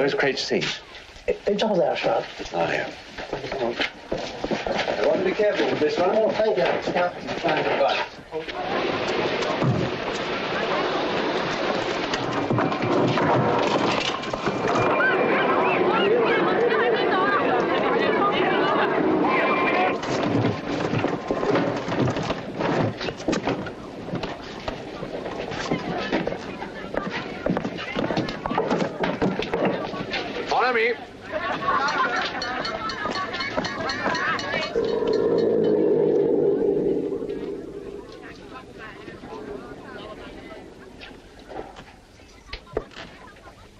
where's Craig's seat? 照在这儿。 Oh, yeah. I want to be careful with this one. Oh, thank you. Yeah. Right. Follow me.